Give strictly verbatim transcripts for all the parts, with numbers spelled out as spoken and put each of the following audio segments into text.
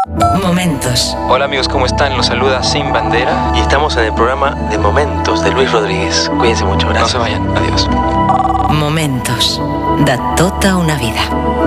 Momentos. Hola amigos, ¿cómo están? Los saluda Sin Bandera y estamos en el programa de Momentos de Luis Rodríguez. Cuídense mucho, gracias. No se vayan, adiós. Momentos. Da tota una vida.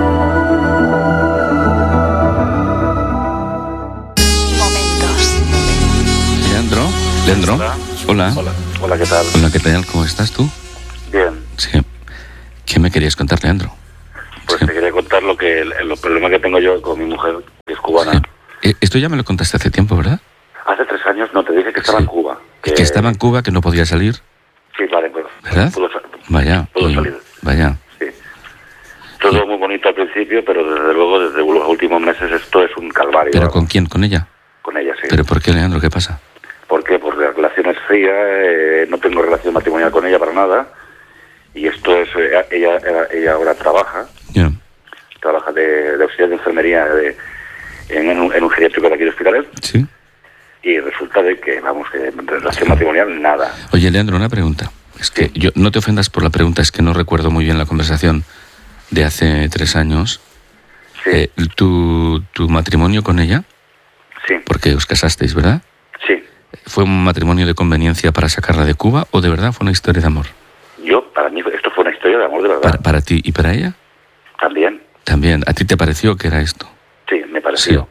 Momentos. Leandro, Leandro. Hola. Hola. Hola. Hola, ¿qué tal? Hola, ¿qué tal? ¿Cómo estás tú? Bien. Sí. ¿Qué me querías contar, Leandro? Pues Sí. te quería contar lo que el, el problema que tengo yo con mi mujer, que es cubana. Sí. Eh, Esto ya me lo contaste hace tiempo, ¿verdad? Hace tres años no te dije que estaba Sí. en Cuba. Que... que estaba en Cuba, que no podía salir. Sí, vale, pues. ¿Verdad? Puedo, sa- Vaya. puedo y- salir. Vaya. Sí. Todo muy bonito al principio, pero desde luego, desde los últimos meses, esto es un calvario. ¿Pero vamos. con quién? ¿Con ella? Con ella, sí. ¿Pero por qué, Leandro? ¿Qué pasa? ¿Por qué? Porque la relación es fría, eh, no tengo relación matrimonial con ella para nada. Y esto es, eh, ella, ella ahora trabaja. Ya. Trabaja de, de auxiliar de enfermería de, en, en, un, en un geriátrico de aquí de Hospitalet. Sí. Y resulta de que, vamos, que relación matrimonial, nada. Oye, Leandro, una pregunta. Es que yo, no te ofendas por la pregunta, es que no recuerdo muy bien la conversación de hace tres años. Sí, Eh, ¿tu, ¿Tu matrimonio con ella? sí, Porque os casasteis, ¿verdad? sí. ¿Fue un matrimonio de conveniencia para sacarla de Cuba o de verdad fue una historia de amor? Yo, para mí, esto fue una historia de amor, de verdad. Para, para ti y para ella También, también. ¿A ti te pareció que era esto? sí, me pareció.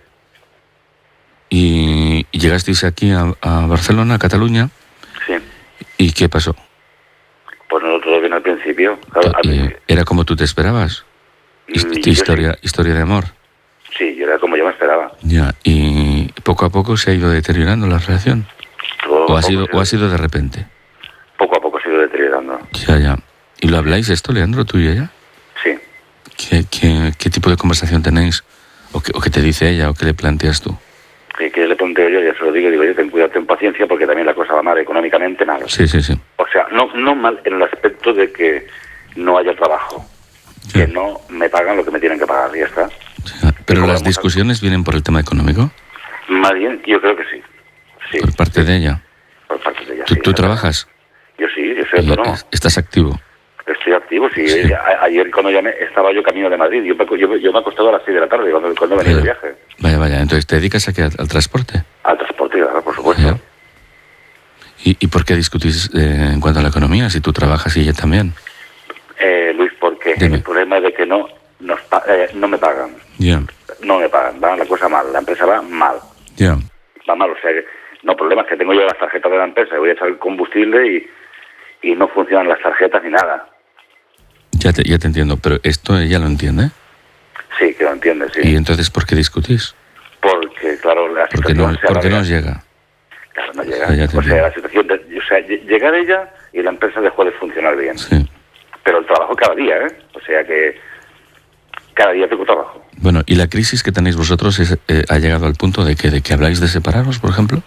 Y, y llegasteis aquí a, a Barcelona, a Cataluña, Sí. ¿y qué pasó? Pues no todo bien al principio. Claro, al Eh, principio. ¿Era como tú te esperabas? Hist- Mm, yo historia, historia de amor. Sí, yo era como yo me esperaba. Ya, y poco a poco se ha ido deteriorando la relación. Todo ¿O ha poco sido, se- o ha sido de repente? Poco a poco se ha ido deteriorando. Ya, ya. ¿Y lo habláis esto, Leandro, tú y ella? Sí. ¿Qué, qué, qué tipo de conversación tenéis? ¿O qué, ¿O qué te dice ella? ¿O qué le planteas tú? Y que le planteo yo, ya se lo digo, digo, yo ten cuidado, ten paciencia, porque también la cosa va mal, económicamente mal. Sí, sí, sí. O sea, no, no mal en el aspecto de que no haya trabajo. Ya. Que no me pagan lo que me tienen que pagar, y ya está. Ya. ¿Pero como las vamos a- discusiones vienen por el tema económico? Más bien, yo creo que sí. Sí, Por parte de ella. por parte de ella. ¿Tú, sí, tú es verdad. trabajas? Yo sí, yo soy Y- autónomo. ¿Estás activo? Estoy activo, sí. Sí. A- ayer cuando llamé, estaba yo camino de Madrid. Yo, me- yo, yo me he acostado a las seis de la tarde cuando, cuando venía de Vaya. viaje. Vaya, vaya. Entonces, ¿te dedicas a qué? ¿Al, al transporte? Al transporte, claro, por supuesto. Ya. ¿Y, ¿Y por qué discutís eh, en cuanto a la economía? Si tú trabajas y ella también. Eh, Luis, porque Dime. el problema es de que no nos pa- eh, no me pagan. Ya, No me pagan, va la cosa mal. La empresa va mal. ya. Va mal, o sea que... No, el problema es que tengo yo las tarjetas de la empresa, voy a echar el combustible y, y no funcionan las tarjetas ni nada. Ya te, ya te entiendo, pero esto ella lo entiende. Sí, que lo entiendes, sí. ¿Y entonces por qué discutís? Porque, claro, la Porque situación no, se porque no alarga. os llega. Claro, no llega. Ah, ya te O sea, entiendo. la situación... De, o sea, lle- llegar ella y la empresa dejó de funcionar bien. Sí. Pero el trabajo cada día, ¿eh? O sea que cada día tengo trabajo. Bueno, ¿y la crisis que tenéis vosotros es, eh, ha llegado al punto de que, de que habláis de separaros, por ejemplo?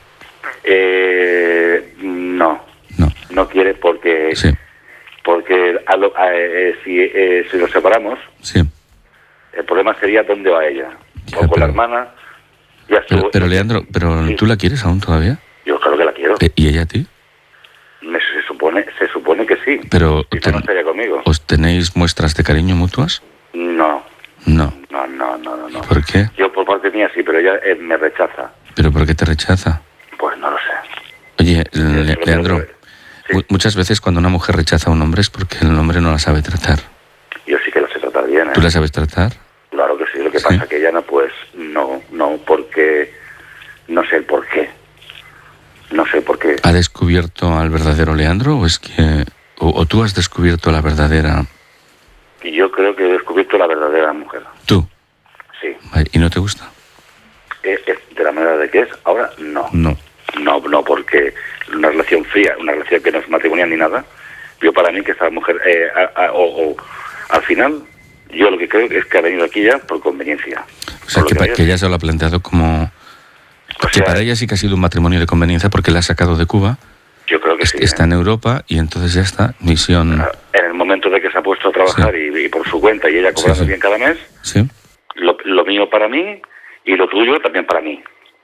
Eh, no, No. no quiere porque... Sí, Porque a lo- a- eh, si, eh, si nos separamos, sí. el problema sería dónde va ella. Ya, O con pero- la hermana. Ya Pero, estuvo. pero Leandro, ¿pero Sí. tú la quieres aún todavía? Yo claro que la quiero. Eh, ¿Y ella a ti? Me- se supone se supone que sí. Pero Si no, ten- no estaría conmigo. ¿os tenéis muestras de cariño mutuas? No, No. no, no, no, no. no. ¿Por qué? Yo por parte mía sí, pero ella eh, me rechaza. ¿Pero por qué te rechaza? Pues no lo sé. Oye, Sí, Le- eso lo Leandro, tengo que- sí. mu- muchas veces cuando una mujer rechaza a un hombre es porque el hombre no la sabe tratar. Yo sí que lo sé tratar bien, ¿eh? ¿Tú la sabes tratar? Claro que sí. Lo que Sí. pasa que ella no, pues, no, no, porque... No sé el por qué. No sé por qué. ¿Ha descubierto al verdadero Leandro o es que... o, o tú has descubierto la verdadera... Y yo creo que he descubierto la verdadera mujer. tú? Sí. Ay, ¿y no te gusta? ¿Es, es de la manera de que es? Ahora, no. No. No, no, porque una relación fría, una relación que no es matrimonial ni nada, yo para mí que esta mujer, eh, a- a- o, o, al final, yo lo que creo es que ha venido aquí ya por conveniencia. O sea, Por que, lo pa- veo, que ella se lo ha planteado como... o que sea, para ella sí que ha sido un matrimonio de conveniencia porque la ha sacado de Cuba, yo creo que est- sí. está ¿eh? en Europa y entonces ya está, misión... En el momento de que se ha puesto a trabajar y, y por su cuenta y ella cobrando Sí, sí. bien cada mes, ¿Sí? lo, lo mío para mí y lo tuyo también para mí.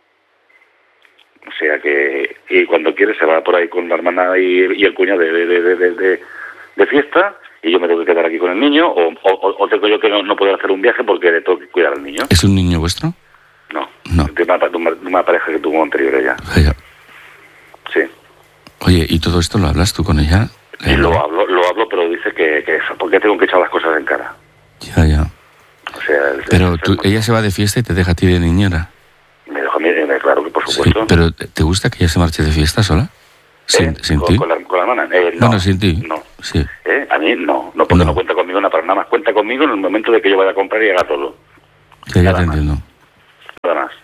O sea que, y cuando quiere se va por ahí con la hermana y, y el cuñado de, de, de, de, de- de fiesta y yo me tengo que quedar aquí con el niño o, o, o tengo yo que no, no poder hacer un viaje porque le tengo que cuidar al niño. ¿Es un niño vuestro? No, No. De una, de una, de una pareja que tuvo anterior a ella. Vaya. Sí. Oye, ¿y todo esto lo hablas tú con ella? Y lo hablo, lo hablo, pero dice que, que eso, porque tengo que echar las cosas en cara. Ya, ya. O sea, el, Pero el, tú, el, ella se va de fiesta y te deja a ti de niñera. Me deja a mí, claro que por supuesto. Sí, pero ¿te gusta que ella se marche de fiesta sola? ¿Sin, ¿Eh? sin ¿Con, ti? Con la, con la hermana? Eh, no, Bueno, sin ti. No. Sí. ¿Eh? A mí no, no, porque no. no cuenta conmigo nada, para nada más. Cuenta conmigo en el momento de que yo vaya a comprar y haga todo. Ya, ya nada te más. entiendo. Nada más.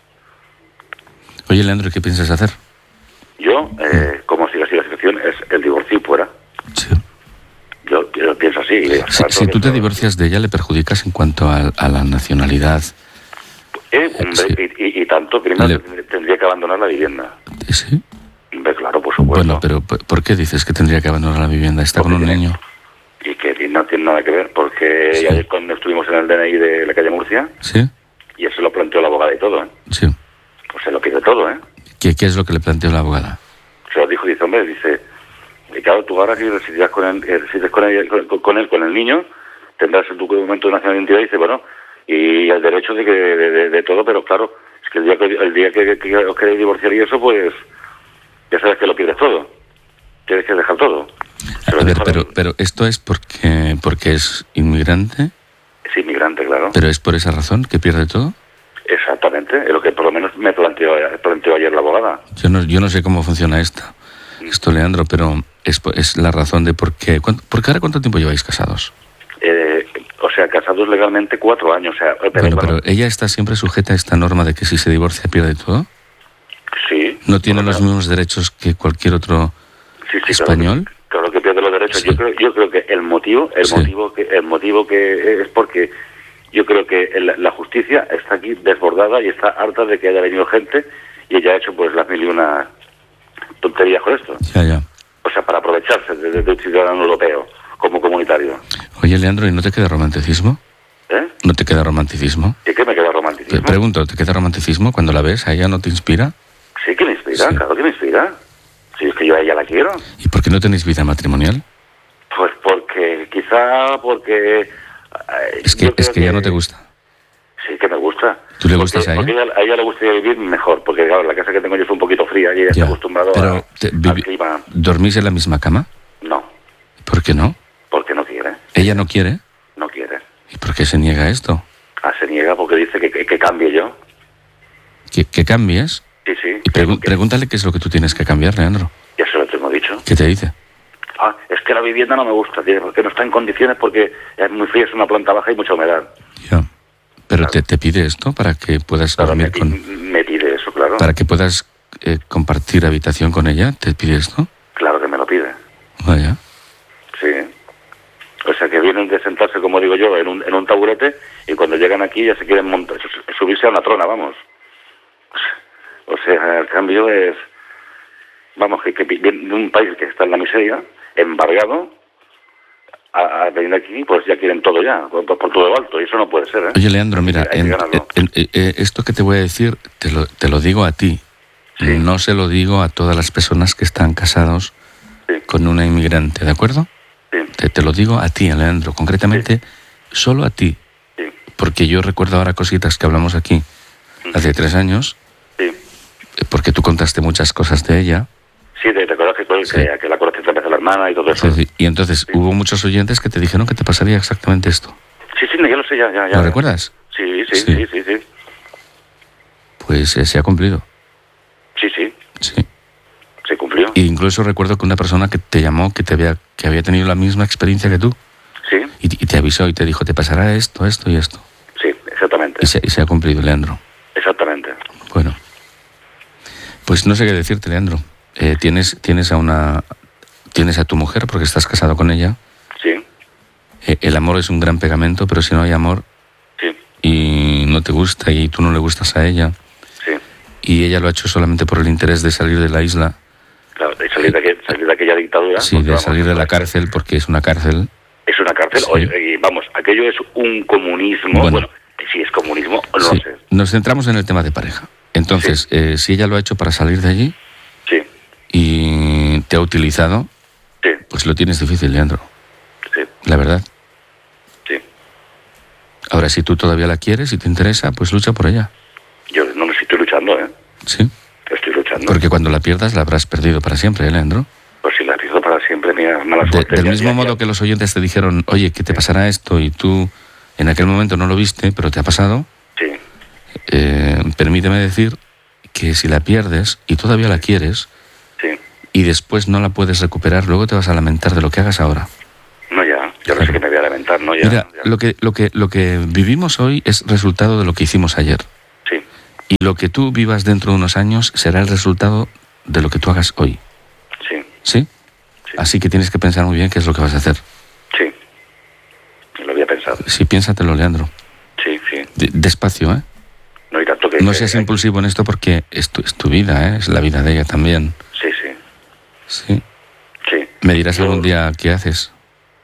Oye, Leandro, ¿qué piensas hacer? Yo, eh, como sigue así la situación, es el divorcio y fuera. Sí. Yo, yo pienso así. Si, si tú te divorcias de ella, ¿le perjudicas en cuanto a, a la nacionalidad? Eh, hombre, Sí. y, y, y tanto, primero Le- tendría que abandonar la vivienda. ¿Sí? Hombre, claro, por supuesto. Bueno, pero ¿por por qué dices que tendría que abandonar la vivienda? ¿Está con Porque un tiene- niño? Y que no tiene nada que ver, porque Sí. ayer cuando estuvimos en el D N I de la calle Murcia, ¿Sí? y eso lo planteó la abogada y todo, ¿eh? Sí. Pues se lo pide todo, ¿eh? ¿Qué, qué es lo que le planteó la abogada? Se lo dijo, dice, hombre, dice, y claro, tú ahora si residirás con él, eh, resides con él, con, con él, con el niño, tendrás tu documento de nacionalidad de identidad, y dice, bueno, y el derecho de que de, de, de todo, pero claro, es que el día que, el día que, que os queréis divorciar y eso, pues, ya sabes que lo pierdes todo. Tienes que dejar todo. Se lo A ver, dijo pero, la- pero esto es porque, porque es inmigrante, Es inmigrante, claro. pero es por esa razón que pierde todo. Exactamente, es lo que por lo menos me planteó, planteó ayer la abogada. Yo no, yo no sé cómo funciona esto, esto, Leandro, pero es, po- es la razón de por qué. ¿Cuánto- ¿Por qué ahora cuánto tiempo lleváis casados? Eh, o sea, casados legalmente cuatro años. O sea, eh, pero, Bueno, bueno, pero ella está siempre sujeta a esta norma de que si se divorcia pierde todo. sí. ¿No tiene Bueno, los mismos derechos que cualquier otro sí, sí, español? Claro que, claro que pierde los derechos. Sí. Yo creo, yo creo que el motivo, el Sí. motivo que, el motivo que es porque yo creo que el- la justicia está aquí desbordada y está harta de que haya venido gente y ella ha hecho pues las mil y una tonterías con esto. Ya, ya. O sea, para aprovecharse de, de, de un ciudadano europeo como comunitario. Oye, Leandro, ¿y no te queda romanticismo? ¿Eh? ¿No te queda romanticismo? ¿Y qué me queda Te romanticismo? pregunto, ¿te queda romanticismo cuando la ves? ¿A ella no te inspira? Sí que me inspira, Sí. claro que me inspira. Si es que yo a ella la quiero. ¿Y por qué no tenéis vida matrimonial? Pues porque, quizá porque... eh, Es que, yo es creo que ya no te gusta. Sí, que me gusta. ¿Tú le Porque- gustas a ella? Porque a ella le gustaría vivir mejor, porque claro, la casa que tengo yo es un poquito fría y ella está Ya. acostumbrado Pero a, te- al vivi- clima. ¿dormís en la misma cama? No, ¿Por qué no? porque no quiere, ¿Ella no quiere? no quiere. ¿Y por qué se niega a esto? Ah, se niega porque dice que, que, que cambie yo. ¿Que, que cambies? Sí, sí. Y pregu- que- pregúntale qué es lo que tú tienes que cambiar, Leandro. Ya se lo tengo dicho. ¿Qué te dice? Ah, es que la vivienda no me gusta, tío, porque no está en condiciones, porque es muy fría, es una planta baja y mucha humedad. Ya. Pero te, te pide esto para que puedas Claro, me, dormir pi- con... me pide eso, claro. Para que puedas eh, compartir habitación con ella, ¿te pide esto? Claro que me lo pide. Vaya. Sí. O sea, que vienen de sentarse, como digo yo, en un, en un taburete y cuando llegan aquí ya se quieren montar, su- subirse a una trona, vamos. O sea, el cambio es... Vamos, que, que viene de un país que está en la miseria, embargado, a, a venir aquí, pues ya quieren todo ya, por, por todo lo alto, y eso no puede ser, ¿eh? Oye, Leandro, mira, Hay que en- ganarlo. en- en- eh, esto que te voy a decir, te lo, te lo digo a ti. Sí. No se lo digo a todas las personas que están casados Sí, con una inmigrante, ¿de acuerdo? sí, Te, te lo digo a ti, Leandro, concretamente, solo a ti. sí, Porque yo recuerdo ahora cositas que hablamos aquí hace tres años, sí. eh, porque tú contaste muchas cosas de ella. Sí, te, te acuerdas que, que, Sí. que la conocí otra vez a la hermana y todo eso. Sí, y entonces hubo muchos oyentes que te dijeron que te pasaría exactamente esto. Sí, sí, ya lo sé, ya, ya. ya. ¿Lo recuerdas? Sí, sí, Sí. sí, sí, sí. Pues eh, se ha cumplido. Sí, sí, Sí. se cumplió. E incluso recuerdo que una persona que te llamó, que te había, que había tenido la misma experiencia que tú, Sí, y, y te avisó y te dijo, te pasará esto, esto y esto. sí, exactamente. Y se, y se ha cumplido, Leandro. Exactamente. Bueno. Pues no sé qué decirte, Leandro. Eh, tienes, tienes a una... Tienes a tu mujer porque estás casado con ella. Sí, Eh, el amor es un gran pegamento, pero si no hay amor sí, y no te gusta y tú no le gustas a ella, sí. y ella lo ha hecho solamente por el interés de salir de la isla, Claro, de salir de, aquel- salir de aquella dictadura. sí, porque, de vamos, salir de la cárcel, porque es una cárcel. Es una cárcel. Sí. Oye, y vamos, aquello es un comunismo. Bueno. Bueno, si es comunismo, no Sí. lo sé. Nos centramos en el tema de pareja. Entonces, eh, si ella lo ha hecho para salir de allí Sí, y te ha utilizado, sí, pues lo tienes difícil, Leandro, sí, la verdad. sí. Ahora, si tú todavía la quieres y te interesa, pues lucha por ella. Yo no necesito, luchando, ¿eh? Sí. Estoy luchando. Porque cuando la pierdas la habrás perdido para siempre, ¿eh, Leandro? Pues si la pierdo para siempre, mira, mala De, suerte. del Ya, mismo ya, modo ya. que los oyentes te dijeron, oye, ¿qué te pasará esto? Y tú en aquel momento no lo viste, pero te ha pasado. Sí, Eh, permíteme decir que si la pierdes y todavía la quieres sí. y después no la puedes recuperar, luego te vas a lamentar de lo que hagas ahora. No, ya. Yo no sé que me voy a lamentar, ¿no? Ya, Mira, ya. lo que, lo que, lo que vivimos hoy es resultado de lo que hicimos ayer. Sí, Y lo que tú vivas dentro de unos años será el resultado de lo que tú hagas hoy. sí, ¿Sí? Sí. Así que tienes que pensar muy bien qué es lo que vas a hacer. sí. Lo había pensado. Sí, piénsatelo, Leandro. Sí, sí. De- despacio, ¿eh? No hay tanto que... No que- seas impulsivo en esto porque es tu, es tu vida, ¿eh? Es la vida de ella también. Sí, sí, Sí. sí. Me dirás Yo- algún día qué haces.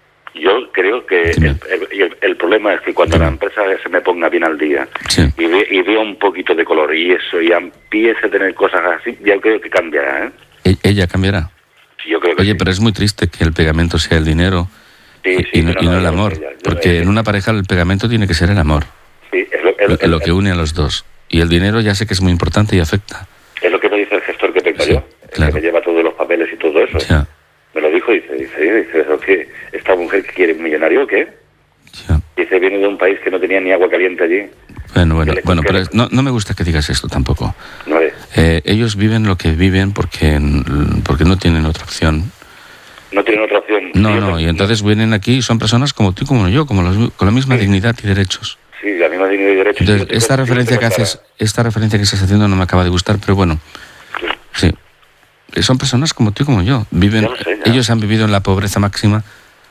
Yo creo que Dime. el, el- el problema es que cuando Dime. la empresa se me ponga bien al día Sí. y, ve, y vea un poquito de color y eso y empiece a tener cosas así, ya creo que cambiará, ¿eh? E- ella cambiará. Sí, yo creo que Oye, sí. pero es muy triste que el pegamento sea el dinero Sí, y, sí, y no, no, y no no, el yo- amor. yo- yo- Porque yo- en una pareja el pegamento tiene que ser el amor, Sí, es lo, es, lo, es- lo que une a los dos. Y el dinero ya sé que es muy importante y afecta. es lo que me dice el gestor que tengo Sí, yo, el claro. que me lleva todos los papeles y todo eso. Ya, Me lo dijo y dice, dice, dice, ¿eso qué? ¿Esta mujer que quiere un millonario o qué? ya. Dice, viene de un país que no tenía ni agua caliente allí. Bueno, bueno, Que le- bueno, que pero le- es- no, no me gusta que digas esto tampoco. No es, Eh, ellos viven lo que viven porque, porque no tienen otra opción. no tienen otra opción. No, Yo no, te- y entonces vienen aquí y son personas como tú y como yo, como los- con la misma Sí. dignidad y derechos. Sí, la misma dignidad y derechos. Entonces, Yo te- esta yo te referencia que contara. haces, esta referencia que estás haciendo no me acaba de gustar, pero bueno, Sí. sí. Eh, Son personas como tú y como yo. Viven, Ya lo sé, ya. ellos han vivido en la pobreza máxima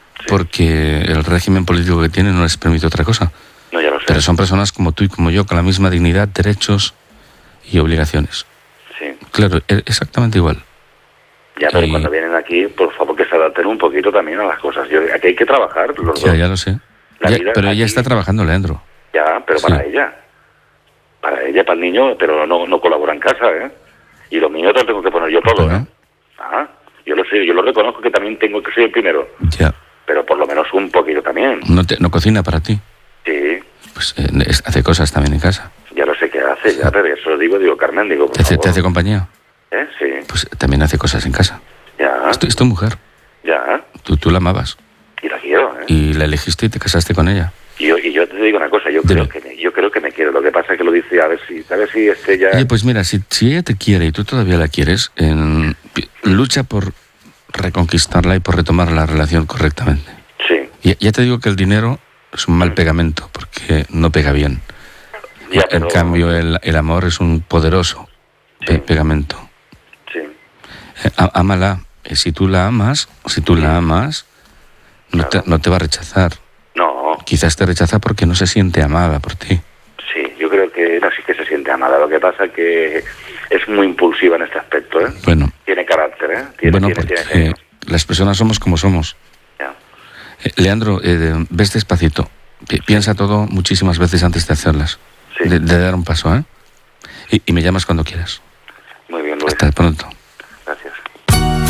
porque el régimen político que tienen no les permite otra cosa. No, ya lo sé. Pero son personas como tú y como yo, con la misma dignidad, derechos y obligaciones. Sí. Claro, e- exactamente igual. Ya, pero Y- cuando vienen aquí, por favor, que se adapten un poquito también a las cosas. Yo, aquí hay que trabajar los Ya, dos. ya lo sé. La Ya, vida pero ella aquí- está trabajando, Leandro. Ya, pero Sí. para ella. Para ella, para el niño, pero no, no colabora en casa, ¿eh? Y los niños los tengo que poner yo todo, Bueno. ¿eh? Ah, yo lo sé, yo lo reconozco que también tengo que ser el primero. Ya. Pero por lo menos un poquito también. No, te- no cocina para ti. Sí, Pues eh, es- hace cosas también en casa. ya lo sé que hace, ya, pero eso lo digo, digo, Carmen, digo, por Te hace, favor. te hace compañía. ¿Eh? Sí, Pues también hace cosas en casa. ya, Es tu, es tu mujer. ya, Tú, tú la amabas. y la quiero, ¿eh? Y la elegiste y te casaste con ella. Y yo, y yo te digo una cosa, yo Dime. creo que me, yo creo que me quiero. Lo que pasa es que lo dice, a ver si, a ver si este ya... Oye, pues mira, si, si ella te quiere y tú todavía la quieres, en- pi- lucha por reconquistarla y por retomar la relación correctamente. Sí, Y ya te digo que el dinero es un mal pegamento porque no pega bien. ya, En pero- cambio, el, el amor es un poderoso pe- Sí. pegamento. Sí, Eh, á- ámala. Eh, Si tú la amas, si tú la amas, no, Claro. te, no te va a rechazar. no, Quizás te rechaza porque no se siente amada por ti. sí, yo creo que no sí que se siente amada. Lo que pasa es que es muy impulsiva en este aspecto, ¿eh? Bueno, Tiene carácter, ¿eh? Tiene, bueno, tiene, porque tiene genio. las personas somos como somos. Ya. Eh, Leandro, eh, ves despacito. Pi- Piensa todo muchísimas veces antes de hacerlas. Sí. De, de dar un paso, ¿eh? Y, y me llamas cuando quieras. Muy bien, Luis. Hasta pronto.